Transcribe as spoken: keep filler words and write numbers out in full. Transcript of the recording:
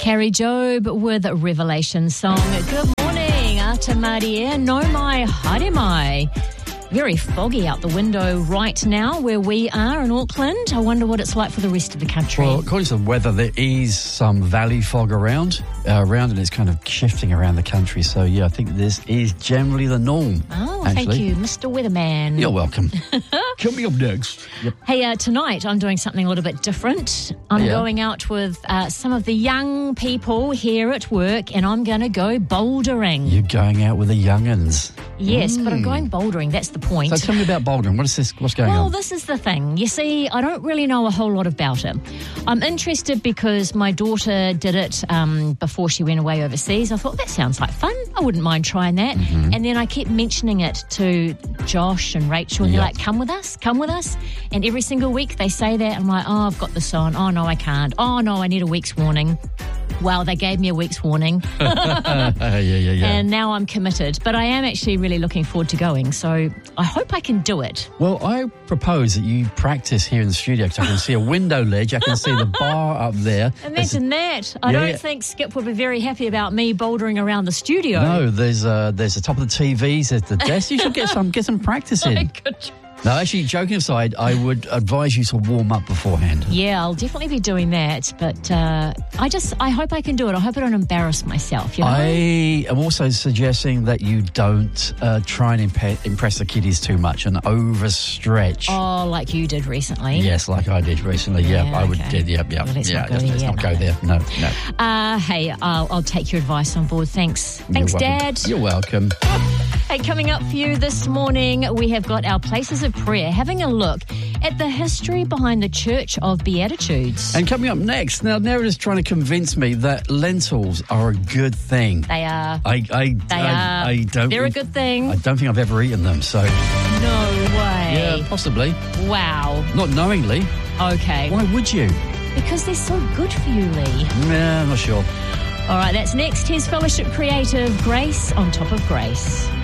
Carrie Job with a Revelation song. Good morning, Ata Maria, no mai, haere mai. Very foggy out the window right now where we are in Auckland. I wonder what it's like for the rest of the country. Well, according to the weather, there is some valley fog around, uh, around and it's kind of shifting around the country. So, yeah, I think this is generally the norm. Oh, actually. Thank you, Mister Weatherman. You're welcome. Coming up next. Yep. Hey, uh, tonight I'm doing something a little bit different. I'm yeah. going out with uh, some of the young people here at work and I'm going to go bouldering. You're going out with the young'uns. Yes, mm. but I'm going bouldering. That's the point. So tell me about bouldering. What is this? What's going well, on? Well, this is the thing. You see, I don't really know a whole lot about it. I'm interested because my daughter did it um, before she went away overseas. I thought, that sounds like fun. I wouldn't mind trying that. Mm-hmm. And then I kept mentioning it to Josh and Rachel, and yep. they're like, come with us, come with us. And every single week they say that. I'm like, oh, I've got this on. Oh, no, I can't. Oh, no, I need a week's warning. Well, they gave me a week's warning. yeah, yeah, yeah. And now I'm committed. But I am actually really looking forward to going. So I hope I can do it. Well, I propose that you practice here in the studio because I can see a window ledge. I can see the bar up there. Imagine that. I yeah, don't yeah. think Skip would be very happy about me bouldering around the studio. No, there's uh, there's the top of the T Vs, there's the desk. You should get some get some practice in. Good. No, actually, joking aside, I would advise you to warm up beforehand. Yeah, I'll definitely be doing that. But uh, I just, I hope I can do it. I hope I don't embarrass myself, you know? I am also suggesting that you don't uh, try and impe- impress the kiddies too much and overstretch. Oh, like you did recently. Yes, like I did recently. Yeah, Yeah, I would. okay. Yeah, yeah, Well, let's yeah. not go let's there let's yet, not go no. there. No, no. Uh, hey, I'll, I'll take your advice on board. Thanks. Thanks, You're welcome. Dad. You're welcome. Hey, coming up for you this morning, we have got our places of prayer, having a look at the history behind the Church of Beatitudes. And coming up next, now Nera's trying to convince me that lentils are a good thing. They are. I, I, They I, are. I don't. They're a good thing. I don't think I've ever eaten them. So No way. yeah, possibly. Wow. Not knowingly. Okay. Why would you? Because they're so good for you, Lee. Nah, I'm not sure. All right, that's next. Here's Fellowship Creative, Grace on Top of Grace.